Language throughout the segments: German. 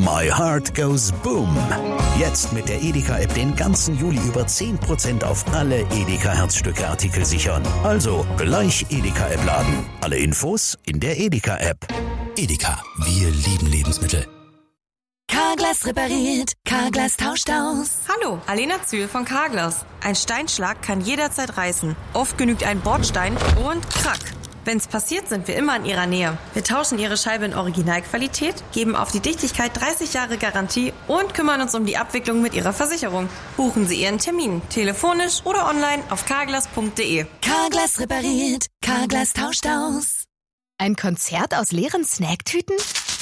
My Heart Goes Boom. Jetzt mit der Edeka-App den ganzen Juli über 10% auf alle Edeka-Herzstücke-Artikel sichern. Also gleich Edeka-App laden. Alle Infos in der Edeka-App. Edeka, wir lieben Lebensmittel. Carglass repariert, Carglass tauscht aus. Hallo, Alena Zühl von Carglass. Ein Steinschlag kann jederzeit reißen. Oft genügt ein Bordstein und krack. Wenn's passiert, sind wir immer in Ihrer Nähe. Wir tauschen Ihre Scheibe in Originalqualität, geben auf die Dichtigkeit 30 Jahre Garantie und kümmern uns um die Abwicklung mit Ihrer Versicherung. Buchen Sie Ihren Termin, telefonisch oder online auf carglass.de. Carglass repariert, Carglass tauscht aus. Ein Konzert aus leeren Snacktüten?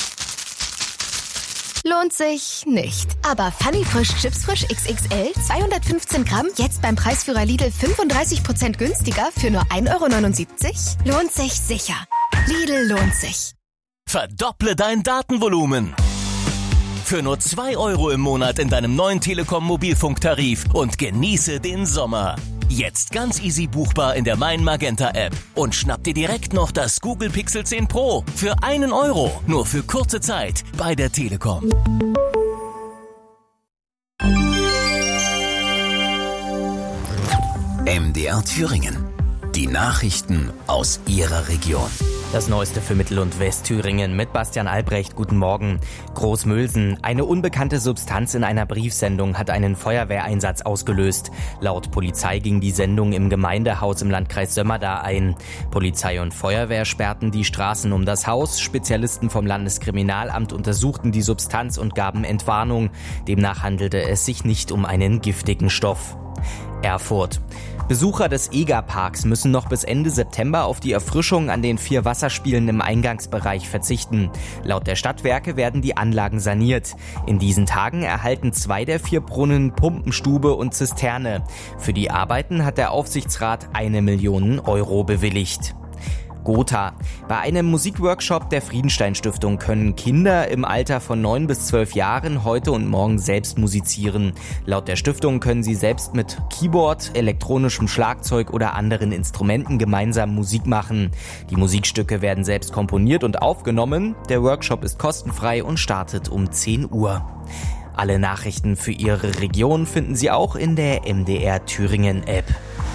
Lohnt sich nicht. Aber Funny Frisch Chips Frisch XXL 215 Gramm jetzt beim Preisführer Lidl 35% günstiger für nur 1,79 €? Lohnt sich sicher. Lidl lohnt sich. Verdopple dein Datenvolumen. Für nur 2 € im Monat in deinem neuen Telekom Mobilfunktarif und genieße den Sommer. Jetzt ganz easy buchbar in der Mein Magenta App. Und schnapp dir direkt noch das Google Pixel 10 Pro für 1 €. Nur für kurze Zeit bei der Telekom. MDR Thüringen. Die Nachrichten aus Ihrer Region. Das Neueste für Mittel- und Westthüringen mit Bastian Albrecht. Guten Morgen. Großmülsen. Eine unbekannte Substanz in einer Briefsendung hat einen Feuerwehreinsatz ausgelöst. Laut Polizei ging die Sendung im Gemeindehaus im Landkreis Sömmerda ein. Polizei und Feuerwehr sperrten die Straßen um das Haus. Spezialisten vom Landeskriminalamt untersuchten die Substanz und gaben Entwarnung. Demnach handelte es sich nicht um einen giftigen Stoff. Erfurt. Besucher des EGA-Parks müssen noch bis Ende September auf die Erfrischung an den 4 Wasserspielen im Eingangsbereich verzichten. Laut der Stadtwerke werden die Anlagen saniert. In diesen Tagen erhalten 2 der 4 Brunnen Pumpenstube und Zisterne. Für die Arbeiten hat der Aufsichtsrat 1 Million € bewilligt. Gotha. Bei einem Musikworkshop der Friedenstein-Stiftung können Kinder im Alter von 9 bis 12 Jahren heute und morgen selbst musizieren. Laut der Stiftung können sie selbst mit Keyboard, elektronischem Schlagzeug oder anderen Instrumenten gemeinsam Musik machen. Die Musikstücke werden selbst komponiert und aufgenommen. Der Workshop ist kostenfrei und startet um 10 Uhr. Alle Nachrichten für Ihre Region finden Sie auch in der MDR Thüringen App.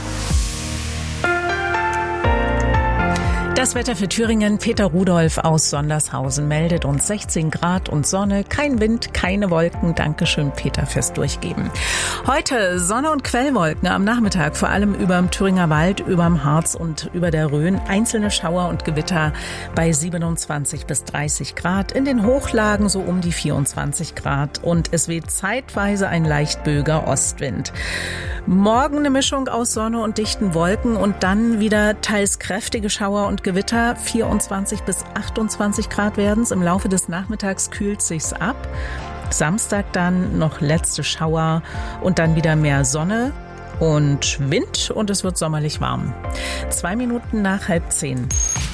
Das Wetter für Thüringen. Peter Rudolph aus Sondershausen meldet uns 16 Grad und Sonne, kein Wind, keine Wolken. Dankeschön, Peter, fürs Durchgeben. Heute Sonne und Quellwolken am Nachmittag, vor allem überm Thüringer Wald, überm Harz und über der Rhön. Einzelne Schauer und Gewitter bei 27 bis 30 Grad. In den Hochlagen so um die 24 Grad. Und es weht zeitweise ein leicht böiger Ostwind. Morgen eine Mischung aus Sonne und dichten Wolken und dann wieder teils kräftige Schauer und Gewitter. 24 bis 28 Grad werden's. Im Laufe des Nachmittags kühlt sich's ab. Samstag dann noch letzte Schauer und dann wieder mehr Sonne und Wind und es wird sommerlich warm. 2 Minuten nach 9:30.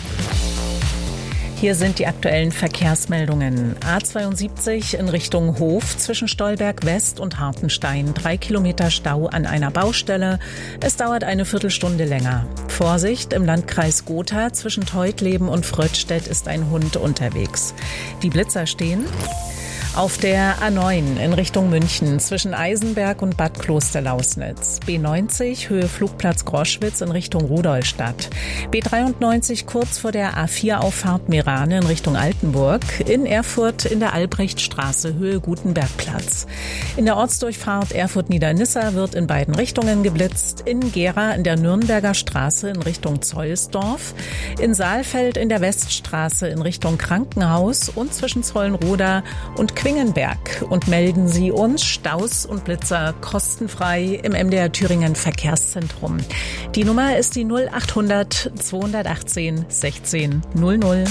Hier sind die aktuellen Verkehrsmeldungen. A72 in Richtung Hof zwischen Stolberg West und Hartenstein. 3 Kilometer Stau an einer Baustelle. Es dauert eine Viertelstunde länger. Vorsicht, im Landkreis Gotha zwischen Teutleben und Fröttstedt ist ein Hund unterwegs. Die Blitzer stehen auf der A9 in Richtung München zwischen Eisenberg und Bad Klosterlausnitz. B90 Höhe Flugplatz Groschwitz in Richtung Rudolstadt. B93 kurz vor der A4-Auffahrt Merane in Richtung Altenburg. In Erfurt in der Albrechtstraße Höhe Gutenbergplatz. In der Ortsdurchfahrt Erfurt-Niedernissa wird in beiden Richtungen geblitzt. In Gera in der Nürnberger Straße in Richtung Zeulsdorf. In Saalfeld in der Weststraße in Richtung Krankenhaus und zwischen Zollenroda und Quingenberg und melden Sie uns Staus und Blitzer kostenfrei im MDR Thüringen Verkehrszentrum. Die Nummer ist die 0800 218 16 00. MDR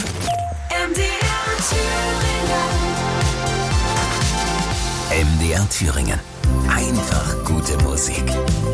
Thüringen. MDR Thüringen. Einfach gute Musik.